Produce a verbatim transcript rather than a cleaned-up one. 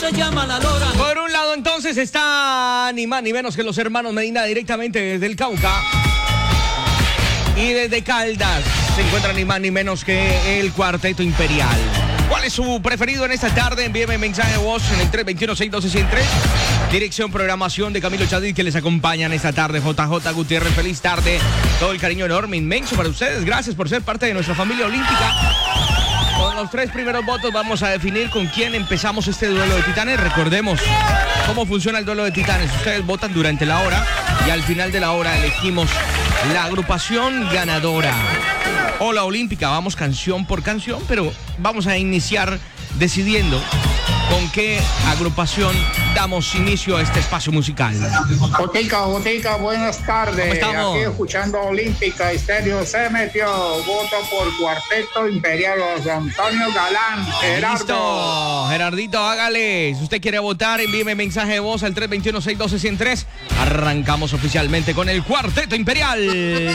Se llama la lora. Por un lado, entonces, está ni más ni menos que los hermanos Medina directamente desde el Cauca. Y desde Caldas se encuentra ni más ni menos que el Cuarteto Imperial. ¿Cuál es su preferido en esta tarde? Envíeme mensaje de voz en el tres dos uno, seis uno dos, uno cero tres. Dirección, programación de Camilo Chadid, que les acompañan esta tarde. J J Gutiérrez, feliz tarde. Todo el cariño enorme, inmenso para ustedes. Gracias por ser parte de nuestra familia olímpica. Con los tres primeros votos vamos a definir con quién empezamos este duelo de titanes. Recordemos cómo funciona el duelo de titanes. Ustedes votan durante la hora y al final de la hora elegimos la agrupación ganadora o la olímpica. Vamos canción por canción, pero vamos a iniciar decidiendo con qué agrupación damos inicio a este espacio musical. Botica, Botica, buenas tardes. ¿Cómo estamos? Aquí escuchando Olímpica, Estéreo se metió. Voto por Cuarteto Imperial, José Antonio Galán. Gerardo. Listo, Gerardito, hágale. Si usted quiere votar, envíeme mensaje de voz al tres dos uno, seis uno dos, uno cero tres. Arrancamos oficialmente con el Cuarteto Imperial.